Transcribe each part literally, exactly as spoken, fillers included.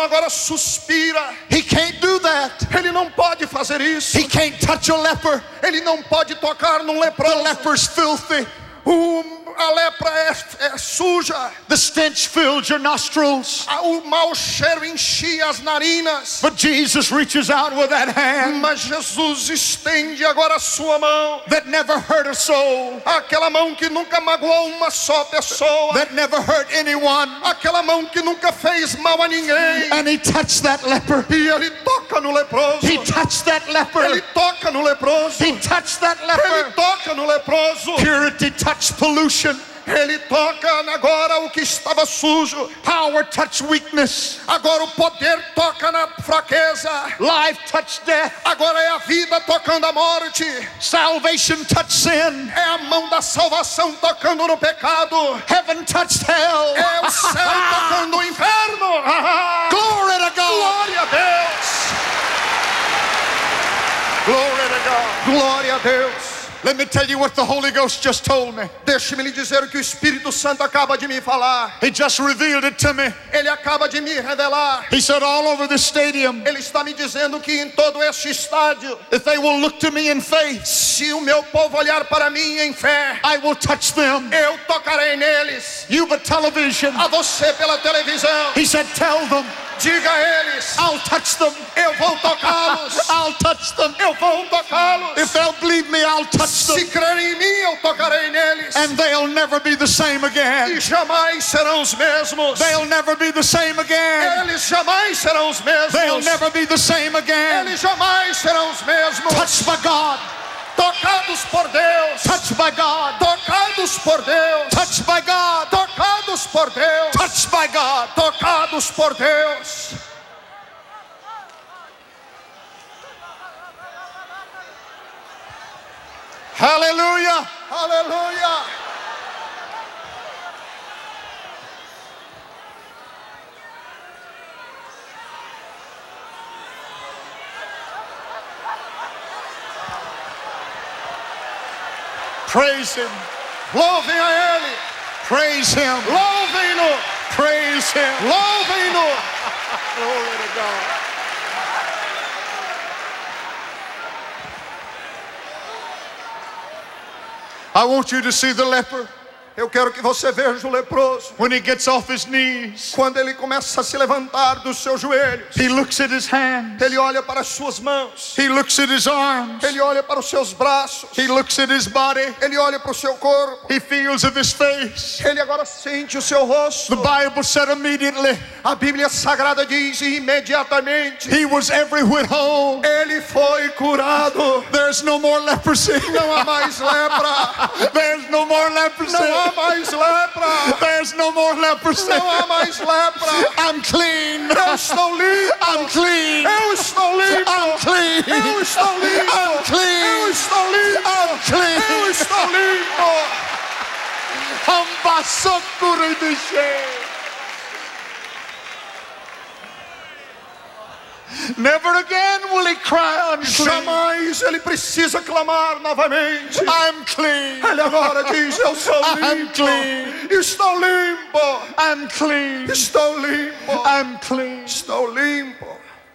agora suspira. He can't do that. Ele não pode fazer isso. He can't touch a leper. Ele não pode tocar num The leproso. leper's filthy. O, a lepra é, é suja. The stench filled your nostrils. O mau cheiro enchia as narinas. But Jesus reaches out with that hand Mas Jesus estende agora a sua mão. that never hurt a soul, Aquela mão que nunca magoou uma só pessoa. that never hurt anyone. Aquela mão que nunca fez mal a ninguém. And he touched that leper. E ele toca no leproso. He touched that Ele leper. toca no leproso. He touched that Ele leper. toca no leproso. Purity touched pollution. Ele toca agora o que estava sujo. Power touched weakness. Agora o poder toca na fraqueza. Life touched death. Agora é a vida tocando a morte. Salvation touched sin. É a mão da salvação tocando no pecado. Heaven touched hell. É o céu tocando o inferno. Glory to God. Glória a Deus. Glory to God. Glória a Deus. Let me tell you what the Holy Ghost just told me. Deixe-me lhe dizer o que o Espírito Santo acaba de me falar. He just revealed it to me. Ele acaba de me revelar. He said all over the stadium, Ele está me dizendo que em todo este estádio, if they will look to me in faith, se o meu povo olhar para mim em fé, I will touch them. eu tocarei neles. You but television. A você pela televisão, He said tell them, diga a eles, I'll touch them. eu vou tocá-los. I'll touch them. Eu vou tocá-los. If they'll believe me, I'll touch Se them. crerem em mim, eu tocarei neles. And they'll never be the same again. E jamais serão os mesmos. They'll never be the same again. Eles jamais serão os mesmos. They'll never be the same again. Eles jamais serão os mesmos. Touched by God. Tocados por Deus. Touched by God. Tocados por Deus. Touched by God. Tocados por Deus. Touched by God. Tocados por Deus. Hallelujah. Aleluia. Praise Him. Louvem a Ele. Praise Him. Louvem-no. Praise Him. Louvem-no. Glory to God. I want you to see the leper Eu quero que você veja o leproso. when he gets off his knees. Quando ele começa a se levantar dos seus joelhos, He looks at his hands. ele olha para as suas mãos. He looks at his arms. Ele olha para os seus braços. He looks at his body. Ele olha para o seu corpo. He feels of his face. Ele agora sente o seu rosto. The Bible said immediately A Bíblia Sagrada diz imediatamente: he was every whit whole. ele foi curado. There's no more leprosy. Não há mais lepra. There's no more leprosy. Não há mais lepra. There's no more leprosy. Não há mais lepra. I'm clean. Eu estou limpo. I'm clean. Eu estou limpo. I'm clean. Eu estou limpo. I'm clean. Eu estou limpo. I'm clean. Eu estou limpo. Ambasokuribiche. Never again will he cry unclean. Jamais ele precisa clamar novamente. I'm clean. Ele agora diz: eu sou I'm limpo. clean. Estou limpo. I'm clean. Estou limpo. I'm clean. Estou limpo.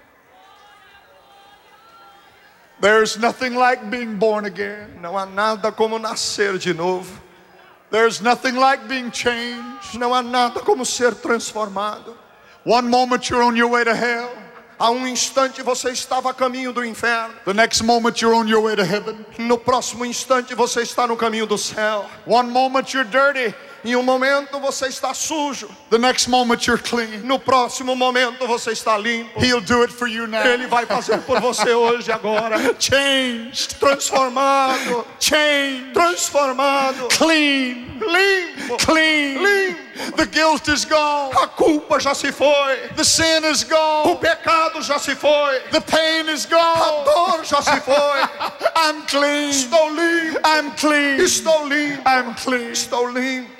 There's nothing like being born again. Não há nada como nascer de novo. There's nothing like being changed. Não há nada como ser transformado. One moment you're on your way to hell. Há um instante você estava a caminho do inferno. The next moment you're on your way to heaven. No próximo instante você está no caminho do céu. One moment you're dirty. Em um momento você está sujo. The next moment you're clean. No próximo momento você está limpo. He'll do it for you now. Ele vai fazer por você hoje, agora. Changed. Transformado. Changed. Transformado. Clean. Limpo. Clean. Limpo. The guilt is gone. A culpa já se foi. The sin is O gone. pecado já se foi. The pain is A gone. dor já se foi. I'm clean. Estou limpo. I'm clean. Estou limpo. I'm clean. Estou limpo.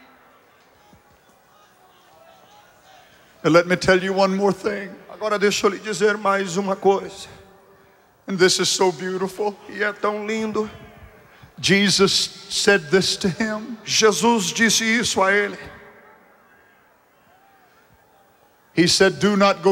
And let me tell you one more thing. Agora deixa eu lhe dizer mais uma coisa. And this is so beautiful. E é tão lindo. Jesus said this to him. Jesus disse isso a ele. He said, do not go